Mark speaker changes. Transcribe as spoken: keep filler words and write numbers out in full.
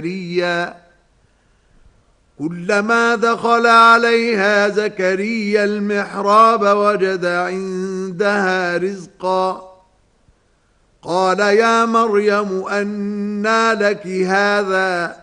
Speaker 1: كلما دخل عليها زكريا المحراب وجد عندها رزقا قال يا مريم أنى لك هذا